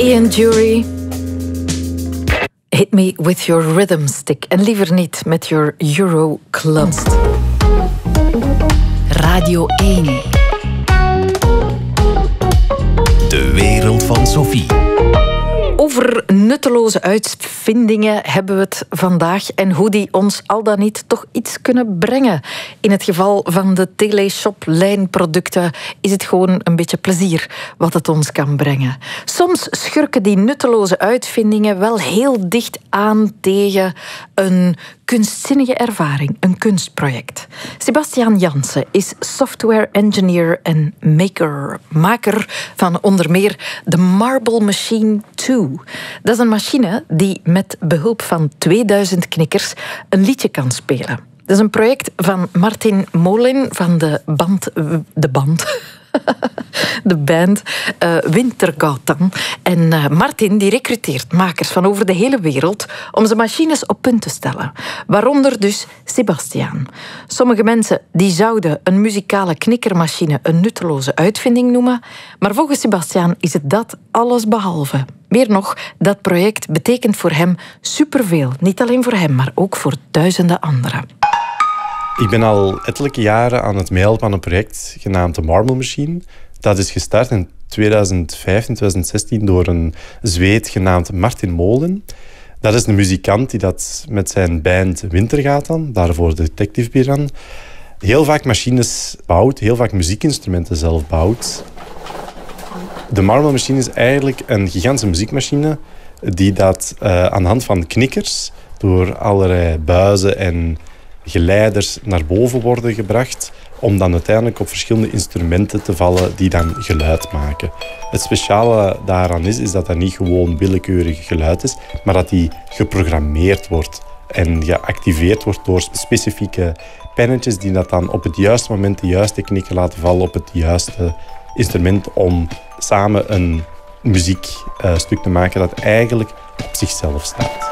Ian Dury. Hit me with your rhythm stick. En liever niet met your Euro Club. Radio 1. De wereld van Sophie. Over nutteloze uitvindingen hebben we het vandaag en hoe die ons al dan niet toch iets kunnen brengen. In het geval van de Teleshop-lijnproducten is het gewoon een beetje plezier wat het ons kan brengen. Soms schurken die nutteloze uitvindingen wel heel dicht aan tegen een kunstzinnige ervaring, een kunstproject. Sebastiaan Jansen is software engineer en maker van onder meer de Marble Machine 2. Dat is een machine die met behulp van 2000 knikkers een liedje kan spelen. Dat is een project van Martin Molin van de band Wintergatan. En Martin die recruteert makers van over de hele wereld om zijn machines op punt te stellen. Waaronder dus Sebastiaan. Sommige mensen die zouden een muzikale knikkermachine een nutteloze uitvinding noemen, maar volgens Sebastiaan is het dat alles behalve. Meer nog, dat project betekent voor hem superveel. Niet alleen voor hem, maar ook voor duizenden anderen. Ik ben al ettelijke jaren aan het meehelpen aan een project genaamd de Marble Machine. Dat is gestart in 2015, 2016 door een Zweed genaamd Martin Molin. Dat is een muzikant die dat met zijn band Wintergatan, daarvoor Detective Piran, heel vaak machines bouwt, heel vaak muziekinstrumenten zelf bouwt. De Marble Machine is eigenlijk een gigantische muziekmachine die dat aan de hand van knikkers door allerlei buizen en geleiders naar boven worden gebracht om dan uiteindelijk op verschillende instrumenten te vallen die dan geluid maken. Het speciale daaraan is dat dat niet gewoon willekeurig geluid is, maar dat die geprogrammeerd wordt en geactiveerd wordt door specifieke pennetjes die dat dan op het juiste moment de juiste knikken laten vallen op het juiste instrument om samen een muziekstuk te maken dat eigenlijk op zichzelf staat.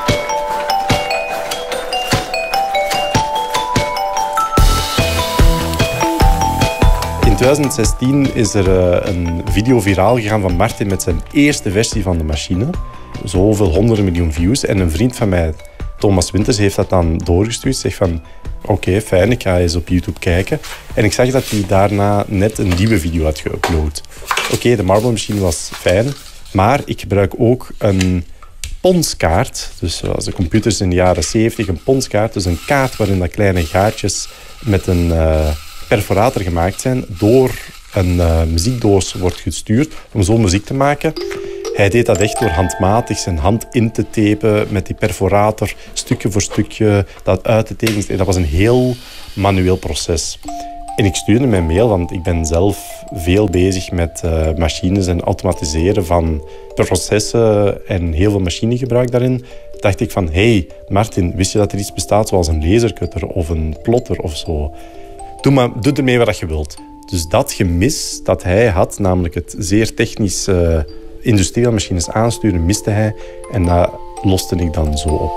In 2016 is er een video viraal gegaan van Martin met zijn eerste versie van de machine. Zoveel honderden miljoen views. En een vriend van mij, Thomas Winters, heeft dat dan doorgestuurd. Zegt van, oké, fijn, ik ga eens op YouTube kijken. En ik zag dat hij daarna net een nieuwe video had geüpload. Oké, de Marble Machine was fijn, maar ik gebruik ook een ponskaart. Dus zoals de computers in de jaren 70, een ponskaart. Dus een kaart waarin dat kleine gaatjes met een perforator gemaakt zijn, door een muziekdoos wordt gestuurd om zo muziek te maken. Hij deed dat echt door handmatig zijn hand in te tapen met die perforator, stukje voor stukje, dat uit te tekenen. Dat was een heel manueel proces. En ik stuurde mijn mail, want ik ben zelf veel bezig met machines en automatiseren van processen en heel veel machinegebruik daarin. Dacht ik van, hey Martin, wist je dat er iets bestaat zoals een lasercutter of een plotter of zo? Doe ermee wat je wilt. Dus dat gemis dat hij had, namelijk het zeer technisch industriële machines aansturen, miste hij. En dat loste ik dan zo op.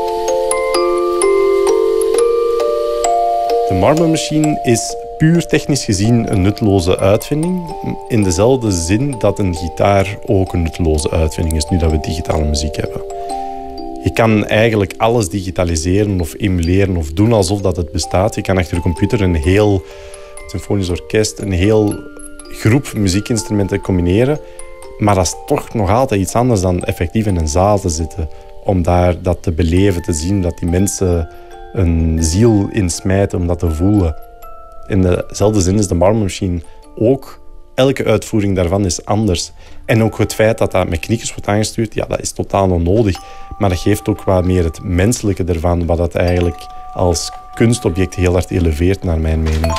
De Marble Machine is puur technisch gezien een nutteloze uitvinding. In dezelfde zin dat een gitaar ook een nutteloze uitvinding is, nu dat we digitale muziek hebben. Je kan eigenlijk alles digitaliseren of emuleren of doen alsof dat het bestaat. Je kan achter de computer een heel symfonisch orkest, een heel groep muziekinstrumenten combineren. Maar dat is toch nog altijd iets anders dan effectief in een zaal te zitten. Om daar dat te beleven, te zien, dat die mensen een ziel insmijten om dat te voelen. In dezelfde zin is de Marble Machine ook. Elke uitvoering daarvan is anders. En ook het feit dat dat met knikkers wordt aangestuurd, ja, dat is totaal onnodig. Maar dat geeft ook wat meer het menselijke ervan, wat dat eigenlijk als kunstobject heel hard eleveert, naar mijn mening.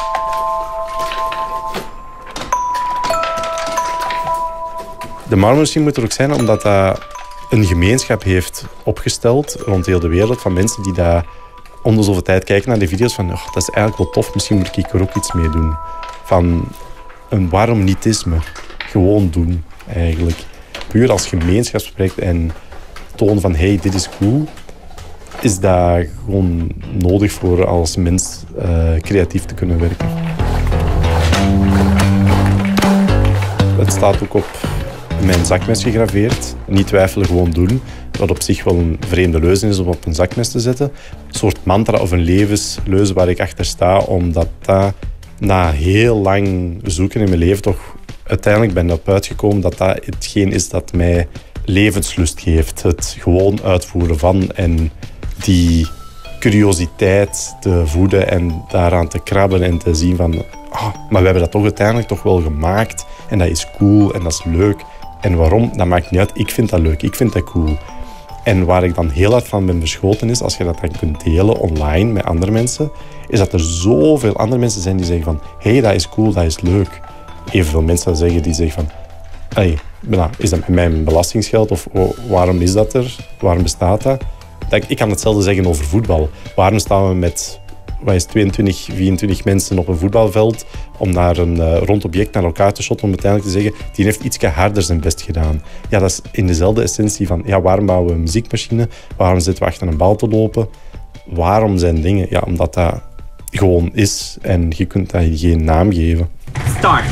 De Marble Machine moet er ook zijn omdat dat een gemeenschap heeft opgesteld rond heel de wereld van mensen die daar om de zoveel tijd kijken naar die video's van, oh, dat is eigenlijk wel tof, misschien moet ik er ook iets mee doen. Van een waarom nietisme. Gewoon doen, eigenlijk. Puur als gemeenschapsproject en tonen van, hey, dit is cool, is dat gewoon nodig voor als mens creatief te kunnen werken. Het staat ook op mijn zakmes gegraveerd. Niet twijfelen, gewoon doen. Wat op zich wel een vreemde leuze is om op een zakmes te zetten. Een soort mantra of een levensleuze waar ik achter sta, omdat dat na heel lang zoeken in mijn leven toch uiteindelijk ben op uitgekomen dat dat hetgeen is dat mij levenslust geeft. Het gewoon uitvoeren van en die curiositeit te voeden en daaraan te krabbelen en te zien van maar we hebben dat toch uiteindelijk toch wel gemaakt en dat is cool en dat is leuk. En waarom? Dat maakt niet uit. Ik vind dat leuk, ik vind dat cool. En waar ik dan heel hard van ben verschoten is, als je dat dan kunt delen online met andere mensen, is dat er zoveel andere mensen zijn die zeggen van hey, dat is cool, dat is leuk. Evenveel mensen zeggen die zeggen van is dat met mijn belastingsgeld of waarom is dat er? Waarom bestaat dat? Ik kan hetzelfde zeggen over voetbal. Waarom staan we met 22, 24 mensen op een voetbalveld om daar een rond object naar elkaar te shotten om uiteindelijk te zeggen die heeft iets harder zijn best gedaan. Ja, dat is in dezelfde essentie van waarom bouwen we een muziekmachine? Waarom zitten we achter een bal te lopen? Waarom zijn dingen? Ja, omdat dat gewoon is en je kunt dat geen naam geven. Start.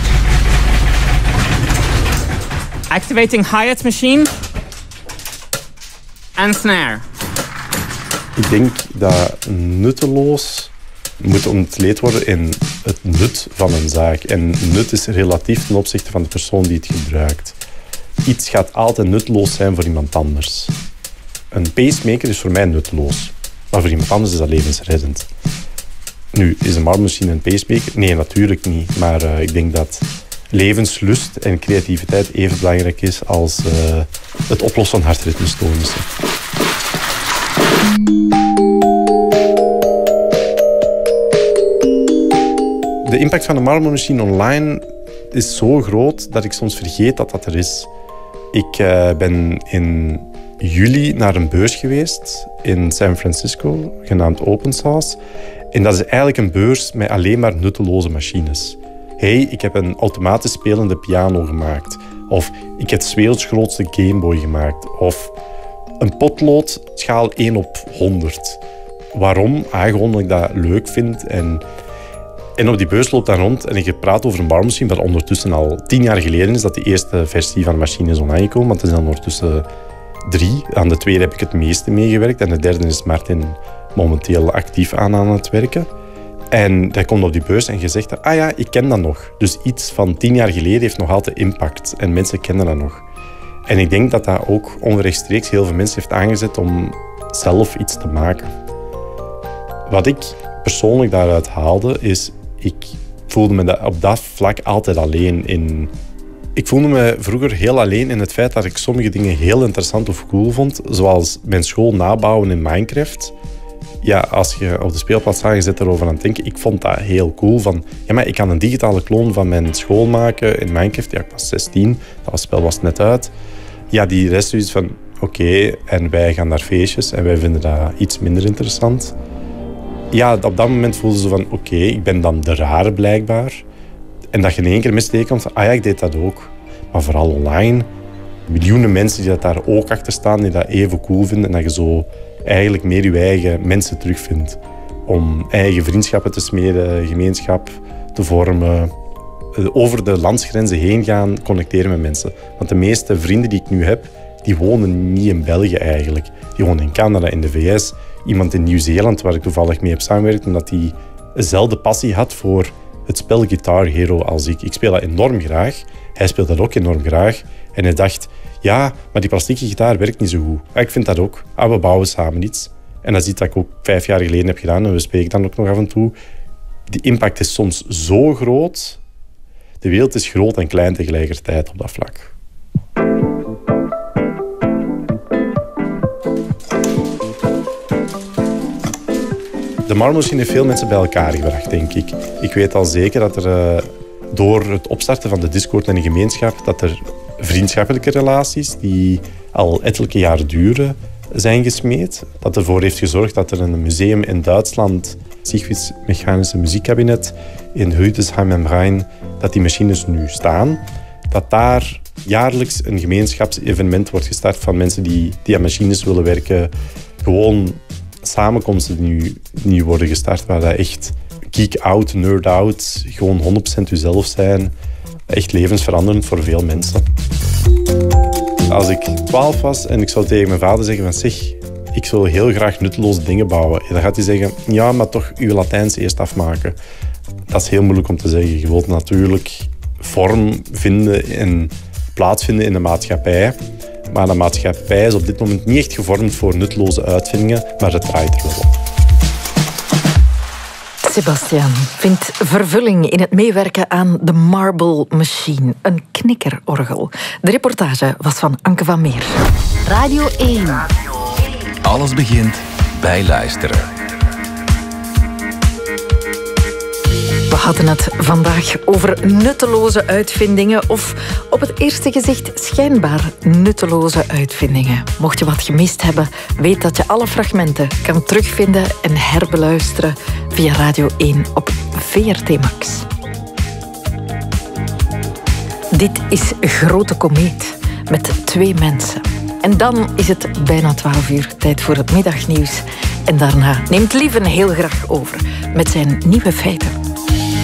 Activating hi-hat machine. En snare. Ik denk dat nutteloos moet ontleed worden in het nut van een zaak. En nut is relatief ten opzichte van de persoon die het gebruikt. Iets gaat altijd nutteloos zijn voor iemand anders. Een pacemaker is voor mij nutteloos. Maar voor iemand anders is dat levensreddend. Nu, is een marmelmachine een pacemaker? Nee, natuurlijk niet. Maar ik denk dat levenslust en creativiteit even belangrijk is als het oplossen van hartritmestoornissen. De impact van de marmelmachine online is zo groot dat ik soms vergeet dat dat er is. Ik ben in juli naar een beurs geweest in San Francisco, genaamd Open Source. En dat is eigenlijk een beurs met alleen maar nutteloze machines. Ik heb een automatisch spelende piano gemaakt. Of ik heb de werelds grootste Gameboy gemaakt. Of een potlood, schaal 1/100. Waarom? Gewoon omdat ik dat leuk vind. En op die beurs loopt dan rond en ik praat over een marmelmachine, wat ondertussen al 10 jaar geleden is dat de eerste versie van de machine is online gekomen. Want er zijn ondertussen 3. Aan de 2 heb ik het meeste meegewerkt. En de 3e is Martin momenteel actief aan het werken. En hij komt op die beurs en je zegt, ik ken dat nog. Dus iets van 10 jaar geleden heeft nog altijd impact. En mensen kennen dat nog. En ik denk dat dat ook onrechtstreeks heel veel mensen heeft aangezet om zelf iets te maken. Wat ik persoonlijk daaruit haalde, is ik voelde me op dat vlak altijd alleen in. Ik voelde me vroeger heel alleen in het feit dat ik sommige dingen heel interessant of cool vond. Zoals mijn school nabouwen in Minecraft. Ja, als je op de speelplaats staat en je zit erover aan het denken, ik vond dat heel cool. Maar ik kan een digitale kloon van mijn school maken in Minecraft. Ja, ik was 16, dat spel was net uit. Ja, die rest is van, oké, en wij gaan naar feestjes en wij vinden dat iets minder interessant. Ja, op dat moment voelde ze van, oké, ik ben dan de rare blijkbaar. En dat je in één keer misteekent van, ik deed dat ook. Maar vooral online, miljoenen mensen die dat daar ook achter staan, die dat even cool vinden. En dat je zo eigenlijk meer je eigen mensen terugvindt. Om eigen vriendschappen te smeden, gemeenschap te vormen. Over de landsgrenzen heen gaan, connecteren met mensen. Want de meeste vrienden die ik nu heb, die wonen niet in België eigenlijk. Die wonen in Canada, in de VS. Iemand in Nieuw-Zeeland, waar ik toevallig mee heb samengewerkt, omdat hij dezelfde passie had voor het spel Guitar Hero als ik. Ik speel dat enorm graag. Hij speelt dat ook enorm graag. En hij dacht, ja, maar die plastieke gitaar werkt niet zo goed. Ik vind dat ook. We bouwen samen iets. En dat is iets dat ik ook 5 jaar geleden heb gedaan. En we spreken dan ook nog af en toe. Die impact is soms zo groot. De wereld is groot en klein tegelijkertijd op dat vlak. De marmelmachine heeft veel mensen bij elkaar gebracht, denk ik. Ik weet al zeker dat er door het opstarten van de Discord en de gemeenschap, dat er vriendschappelijke relaties die al ettelijke jaren duren, zijn gesmeed. Dat ervoor heeft gezorgd dat er een museum in Duitsland, Siegfrieds Mechanische Muziekkabinet in Hildesheim am Rhein, dat die machines nu staan. Dat daar jaarlijks een gemeenschapsevenement wordt gestart van mensen die aan machines willen werken. Gewoon samenkomsten die nu worden gestart, waar dat echt geek out, nerd out, gewoon 100% jezelf zijn. Echt levensveranderend voor veel mensen. Als ik 12 was en ik zou tegen mijn vader zeggen van zeg, ik wil heel graag nutteloze dingen bouwen. Dan gaat hij zeggen, ja, maar toch je Latijns eerst afmaken. Dat is heel moeilijk om te zeggen. Je wilt natuurlijk vorm vinden en plaatsvinden in de maatschappij. Maar de maatschappij is op dit moment niet echt gevormd voor nutteloze uitvindingen, maar het draait er wel op. Sebastiaan vindt vervulling in het meewerken aan de Marble Machine, een knikkerorgel. De reportage was van Anke van Meer. Radio 1. Alles begint bij luisteren. We hadden het vandaag over nutteloze uitvindingen of op het eerste gezicht schijnbaar nutteloze uitvindingen. Mocht je wat gemist hebben, weet dat je alle fragmenten kan terugvinden en herbeluisteren via Radio 1 op VRT Max. Dit is Grote Komeet met 2 mensen. En dan is het bijna 12 uur, tijd voor het middagnieuws. En daarna neemt Lieven heel graag over met zijn nieuwe feiten.